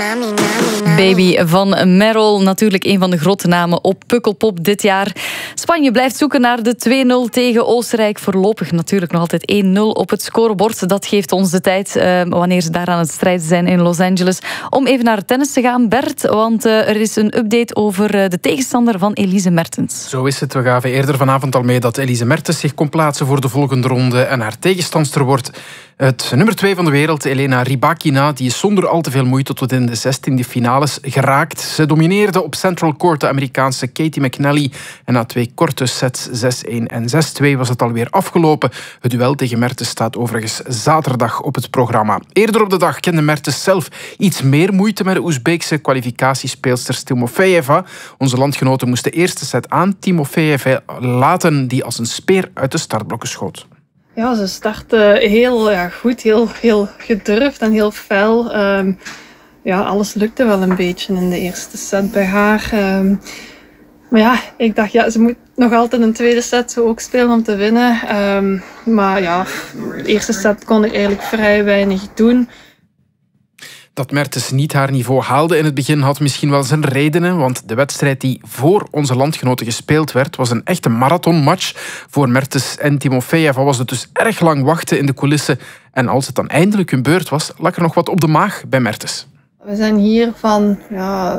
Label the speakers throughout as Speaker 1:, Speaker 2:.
Speaker 1: Baby van Merrill, natuurlijk een van de grote namen op Pukkelpop dit jaar. Spanje blijft zoeken naar de 2-0 tegen Oostenrijk. Voorlopig natuurlijk nog altijd 1-0 op het scorebord. Dat geeft ons de tijd, wanneer ze daar aan het strijden zijn in Los Angeles, om even naar het tennis te gaan. Bert, want er is een update over de tegenstander van Elise Mertens.
Speaker 2: Zo is het. We gaven eerder vanavond al mee dat Elise Mertens zich kon plaatsen voor de volgende ronde en haar tegenstandster wordt het nummer 2 van de wereld, Elena Rybakina. Die is zonder al te veel moeite tot in de 16e finales geraakt. Ze domineerde op Central Court de Amerikaanse Katie McNally. En na 2 korte sets, 6-1 en 6-2, was het alweer afgelopen. Het duel tegen Mertens staat overigens zaterdag op het programma. Eerder op de dag kende Mertens zelf iets meer moeite met de Oezbeekse kwalificatiespeelster Timofeeva. Onze landgenoten moesten de eerste set aan Timofeeva laten, die als een speer uit de startblokken schoot.
Speaker 3: Ja, ze startte heel goed, heel gedurfd en heel fel. Alles lukte wel een beetje in de eerste set bij haar. Maar ja, ik dacht, ze moet nog altijd een tweede set ook spelen om te winnen. Maar ja, de eerste set kon ik eigenlijk vrij weinig doen.
Speaker 2: Dat Mertens niet haar niveau haalde in het begin had misschien wel zijn redenen, want de wedstrijd die voor onze landgenoten gespeeld werd was een echte marathonmatch. Voor Mertens en Timofeeva was het dus erg lang wachten in de coulissen. En als het dan eindelijk hun beurt was, lag er nog wat op de maag bij Mertens. We
Speaker 3: zijn hier van 11:30.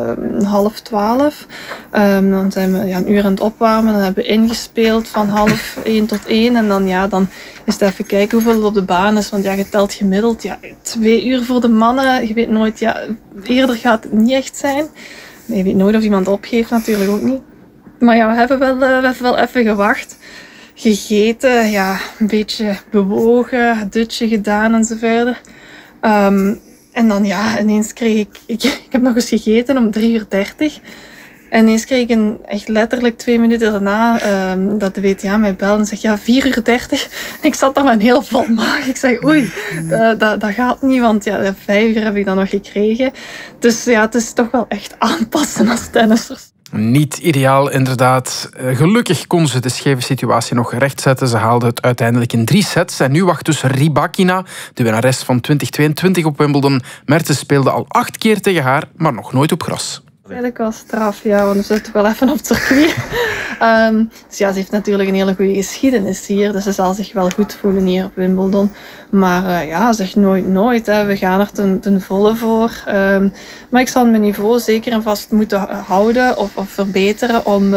Speaker 3: Dan zijn we een uur aan het opwarmen. Dan hebben we ingespeeld van 12:30 tot 1. En dan is het even kijken hoeveel het op de baan is. Want je telt gemiddeld 2 uur voor de mannen. Je weet nooit, eerder gaat het niet echt zijn. Je weet nooit of iemand opgeeft, natuurlijk ook niet. Maar we hebben wel even gewacht. Gegeten, een beetje bewogen, dutje gedaan en zo verder. En dan ineens kreeg ik heb nog eens gegeten om 3:30. En ineens kreeg ik echt letterlijk 2 minuten daarna dat de WTA mij belde en zegt 4:30. En ik zat daar met een heel vol maag. Ik zeg oei, dat gaat niet, want 5 uur heb ik dan nog gekregen. Dus het is toch wel echt aanpassen als tennissers.
Speaker 2: Niet ideaal, inderdaad. Gelukkig kon ze de scheve situatie nog rechtzetten. Ze haalde het uiteindelijk in 3 sets. En nu wacht dus Rybakina, de winnares van 2022 op Wimbledon. Mertens speelde al 8 keer tegen haar, maar nog nooit op gras.
Speaker 3: Eigenlijk wel straf, want we zitten wel even op het circuit. Dus ze heeft natuurlijk een hele goede geschiedenis hier. Dus ze zal zich wel goed voelen hier op Wimbledon. Maar zeg nooit. Hè. We gaan er ten volle voor. Maar ik zal mijn niveau zeker en vast moeten houden of verbeteren om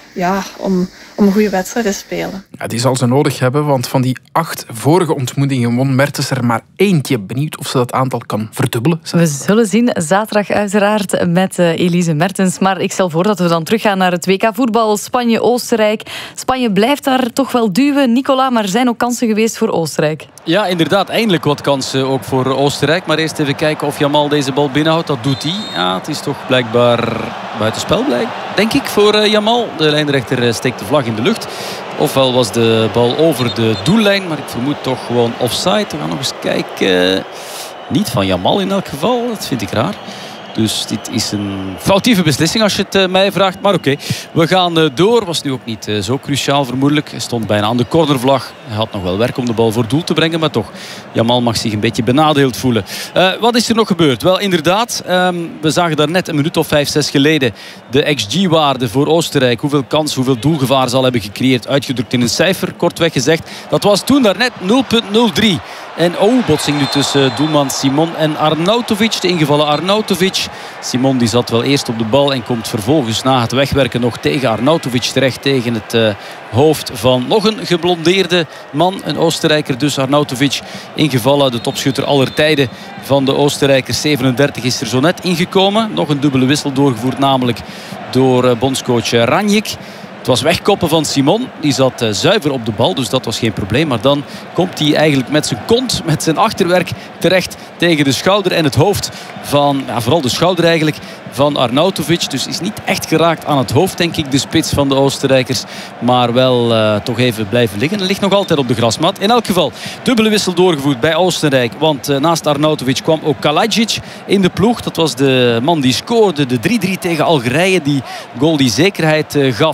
Speaker 3: een goede wedstrijd te spelen.
Speaker 2: Ja, die zal ze nodig hebben, want van die 8 vorige ontmoetingen won Mertens er maar eentje. Benieuwd of ze dat aantal kan verdubbelen.
Speaker 1: We zullen zien, zaterdag uiteraard met Elise Mertens. Maar ik stel voor dat we dan teruggaan naar het WK voetbal. Spanje-Oostenrijk. Spanje blijft daar toch wel duwen, Nicola, maar er zijn ook kansen geweest voor Oostenrijk.
Speaker 4: Ja, inderdaad, eindelijk wat kansen ook voor Oostenrijk. Maar eerst even kijken of Jamal deze bal binnenhoudt. Dat doet hij. Ja, het is toch blijkbaar buitenspel, denk ik, voor Jamal. De lijnrechter steekt de vlag in de lucht. Ofwel was de bal over de doellijn, maar ik vermoed toch gewoon offside. We gaan nog eens kijken. Niet van Jamal in elk geval, dat vind ik raar. Dus dit is een foutieve beslissing als je het mij vraagt. Maar oké, we gaan door. Was nu ook niet zo cruciaal vermoedelijk. Hij stond bijna aan de cornervlag. Hij had nog wel werk om de bal voor doel te brengen. Maar toch, Jamal mag zich een beetje benadeeld voelen. Wat is er nog gebeurd? Wel, inderdaad, we zagen daar net een minuut of 5, 6 geleden de XG-waarde voor Oostenrijk. Hoeveel kans, hoeveel doelgevaar ze al hebben gecreëerd. Uitgedrukt in een cijfer, kortweg gezegd. Dat was toen daarnet 0,03. En botsing nu tussen doelman Simon en Arnautovic. De ingevallen Arnautovic. Simon die zat wel eerst op de bal en komt vervolgens na het wegwerken nog tegen Arnautovic terecht. Tegen het hoofd van nog een geblondeerde man. Een Oostenrijker dus, Arnautovic. Ingevallen, de topschutter aller tijden van de Oostenrijkers. 37 is er zo net ingekomen. Nog een dubbele wissel doorgevoerd, namelijk door bondscoach Ranjik. Het was wegkoppen van Simon. Die zat zuiver op de bal, dus dat was geen probleem. Maar dan komt hij eigenlijk met zijn kont, met zijn achterwerk terecht tegen de schouder en het hoofd van, vooral de schouder eigenlijk, van Arnautovic. Dus is niet echt geraakt aan het hoofd, denk ik, de spits van de Oostenrijkers. Maar wel toch even blijven liggen. Hij ligt nog altijd op de grasmat. In elk geval, dubbele wissel doorgevoerd bij Oostenrijk. Want naast Arnautovic kwam ook Kalajic in de ploeg. Dat was de man die scoorde. De 3-3 tegen Algerije. Die goal die zekerheid gaf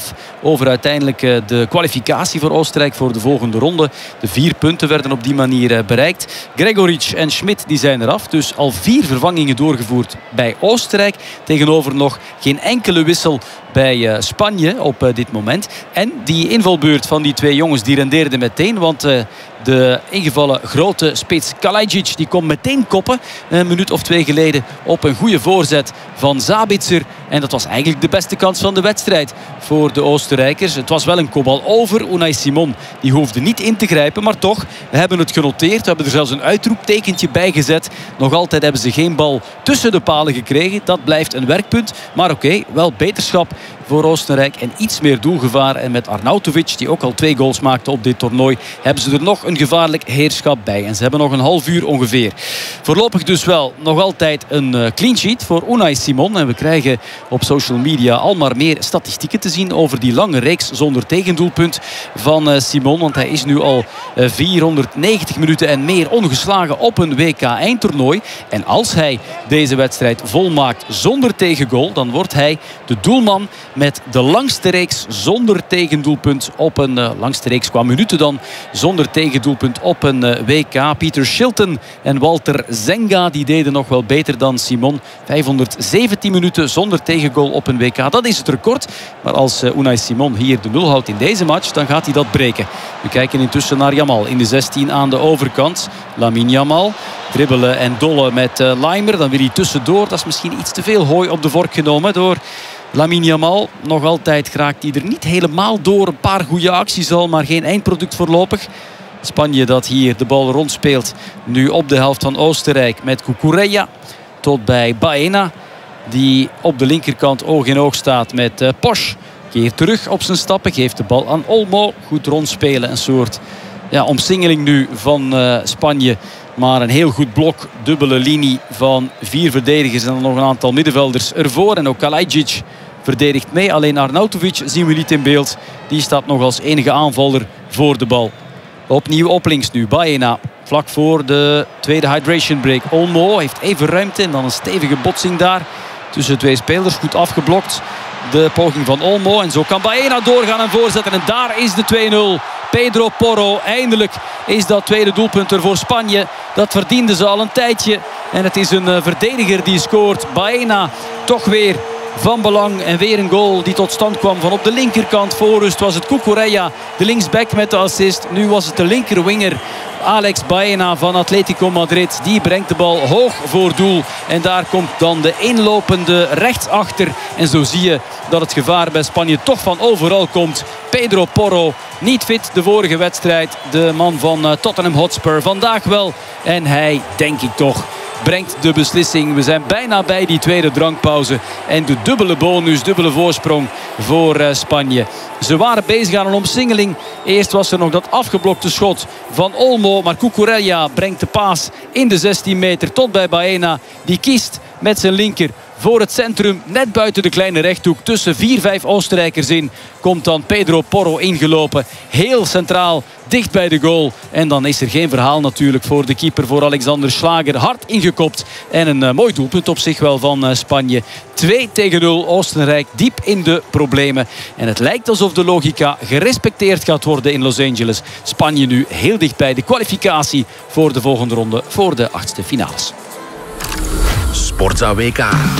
Speaker 4: over uiteindelijk de kwalificatie voor Oostenrijk voor de volgende ronde. De 4 punten werden op die manier bereikt. Gregoritsch en Schmidt die zijn eraf. Dus al 4 vervangingen doorgevoerd bij Oostenrijk. Tegenover nog geen enkele wissel bij Spanje op dit moment. En die invalbeurt van die 2 jongens die rendeerde meteen. Want de ingevallen grote spits Kalajdzic die komt meteen koppen. Een minuut of 2 geleden op een goede voorzet van Sabitzer. En dat was eigenlijk de beste kans van de wedstrijd voor de Oostenrijkers. Het was wel een kopbal over. Unai Simon die hoefde niet in te grijpen. Maar toch, we hebben het genoteerd. We hebben er zelfs een uitroeptekentje bij gezet. Nog altijd hebben ze geen bal tussen de palen gekregen. Dat blijft een werkpunt. Maar oké, wel beterschap voor Oostenrijk en iets meer doelgevaar. En met Arnautovic, die ook al 2 goals maakte op dit toernooi, hebben ze er nog een gevaarlijk heerschap bij. En ze hebben nog een half uur ongeveer. Voorlopig dus wel nog altijd een clean sheet voor Unai Simon. En we krijgen op social media al maar meer statistieken te zien over die lange reeks zonder tegendoelpunt van Simon. Want hij is nu al 490 minuten en meer ongeslagen op een WK-eindtoernooi. En als hij deze wedstrijd volmaakt zonder tegengoal, dan wordt hij de doelman met de langste reeks zonder tegendoelpunt op een langste reeks qua minuten dan zonder tegendoelpunt op een WK. Peter Shilton en Walter Zenga die deden nog wel beter dan Simon. 517 minuten zonder tegengoal op een WK. Dat is het record. Maar als Unai Simon hier de 0 houdt in deze match, dan gaat hij dat breken. We kijken intussen naar Yamal in de 16 aan de overkant. Lamine Yamal. Dribbelen en dollen met Laimer. Dan wil hij tussendoor. Dat is misschien iets te veel hooi op de vork genomen door Lamine Yamal. Nog altijd raakt hij er niet helemaal door. Een paar goede acties al, maar geen eindproduct voorlopig. Spanje dat hier de bal rondspeelt. Nu op de helft van Oostenrijk met Cucurella. Tot bij Baena. Die op de linkerkant oog in oog staat met Posch. Keert terug op zijn stappen. Geeft de bal aan Olmo. Goed rondspelen. Een soort omsingeling nu van Spanje. Maar een heel goed blok. Dubbele linie van 4 verdedigers. En dan nog een aantal middenvelders ervoor. En ook Kalajdzic verdedigt mee. Alleen Arnautovic zien we niet in beeld. Die staat nog als enige aanvaller voor de bal. Opnieuw op links nu. Baena. Vlak voor de tweede hydration break. Olmo heeft even ruimte. En dan een stevige botsing daar. Tussen 2 spelers. Goed afgeblokt. De poging van Olmo. En zo kan Baena doorgaan en voorzetten. En daar is de 2-0. Pedro Porro. Eindelijk is dat tweede doelpunt er voor Spanje. Dat verdienden ze al een tijdje. En het is een verdediger die scoort. Baena toch weer van belang. En weer een goal die tot stand kwam van op de linkerkant. Voor rust was het Cucurella, de linksback met de assist. Nu was het de linkerwinger Alex Baena van Atletico Madrid. Die brengt de bal hoog voor doel. En daar komt dan de inlopende rechtsachter. En zo zie je dat het gevaar bij Spanje toch van overal komt. Pedro Porro, niet fit de vorige wedstrijd. De man van Tottenham Hotspur. Vandaag wel. En hij, denk ik toch, brengt de beslissing. We zijn bijna bij die tweede drankpauze. En de dubbele bonus, dubbele voorsprong voor Spanje. Ze waren bezig aan een omsingeling. Eerst was er nog dat afgeblokte schot van Olmo. Maar Cucurella brengt de paas in de 16 meter tot bij Baena. Die kiest met zijn linker voor het centrum. Net buiten de kleine rechthoek. Tussen 4-5 Oostenrijkers in. Komt dan Pedro Porro ingelopen. Heel centraal. Dicht bij de goal. En dan is er geen verhaal natuurlijk voor de keeper. Voor Alexander Schlager. Hard ingekopt. En een mooi doelpunt op zich wel van Spanje. 2-0. Oostenrijk diep in de problemen. En het lijkt alsof de logica gerespecteerd gaat worden in Los Angeles. Spanje nu heel dicht bij de kwalificatie voor de volgende ronde. Voor de 8e finales.
Speaker 5: Sportza WK.